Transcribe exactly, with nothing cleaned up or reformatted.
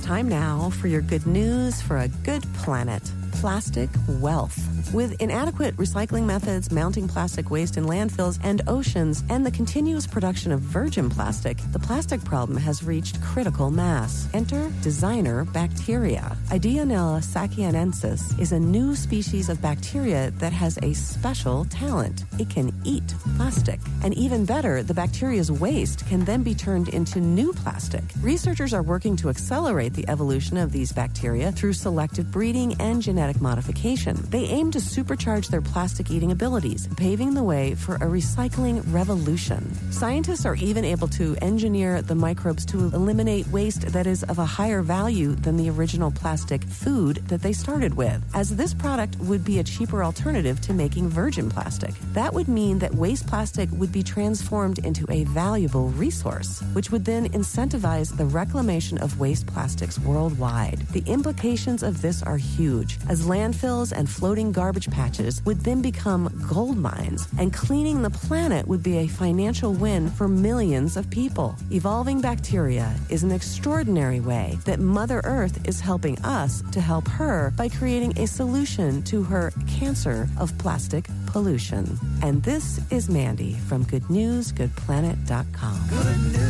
Time now for your good news for a good planet. Plastic wealth. With inadequate recycling methods, mounting plastic waste in landfills and oceans, and the continuous production of virgin plastic, the plastic problem has reached critical mass. Enter designer bacteria. Ideonella sakianensis is a new species of bacteria that has a special talent. It can eat plastic. And even better, the bacteria's waste can then be turned into new plastic. Researchers are working to accelerate the evolution of these bacteria through selective breeding and genetic modification. They aim to supercharge their plastic-eating abilities, paving the way for a recycling revolution. Scientists are even able to engineer the microbes to eliminate waste that is of a higher value than the original plastic food that they started with, as this product would be a cheaper alternative to making virgin plastic. That would mean that waste plastic would be transformed into a valuable resource, which would then incentivize the reclamation of waste plastics worldwide. The implications of this are huge, as landfills and floating garbage patches would then become gold mines, and cleaning the planet would be a financial win for millions of people. Evolving bacteria is an extraordinary way that Mother Earth is helping us to help her by creating a solution to her cancer of plastic pollution. And this is Mandy from good news good planet dot com. Good news.